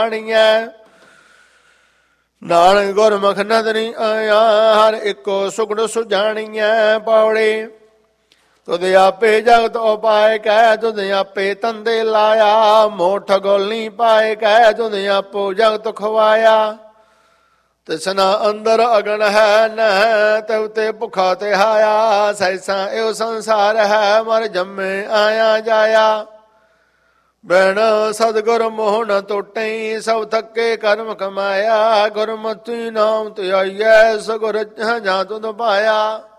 ਜਾਣੀਐ। ਨਾਨਕ ਗੁਰਮੁਖ ਨਦਰੀ ਆਇਆ ਹਰ ਇੱਕੋ ਸੁਗੜ ਸੁਜਾਣੀਐ। ਪੌੜੀ ਤੁਧ ਆਪੇ ਜਗਤ ਉਪਾਇ ਕਹਿ ਤੁਧ ਆਪੇ ਤੰਦੇ ਲਾਇਆ। ਮੋਠ ਗੋਲਨੀ ਪਾਏ ਕਹਿ ਤੁਧ ਆਪੋ ਜਗਤ ਖਵਾਇਆ। ਤਿਸਨਾ ਅੰਦਰ ਅਗਨ ਹੈ ਨਹਿ ਤਿਵ ਤੇ ਭੁਖਾ ਤੇ ਹਾਇਆ। ਸੈਸਾ ਇਹੋ ਸੰਸਾਰ ਹੈ ਮਰ ਜੰਮੇ ਆਇਆ ਜਾਇਆ। ਬਿਨ ਸਤਿਗੁਰ ਮੋਹ ਨ ਟੁੱਟਈ ਸਭ ਥੱਕੇ ਕਰਮ ਕਮਾਇਆ। ਗੁਰਮਤਿ ਨਾਮ ਧਿਆਈਐ ਸਗੁਰ ਜਾਂ ਤੁਧ ਪਾਇਆ।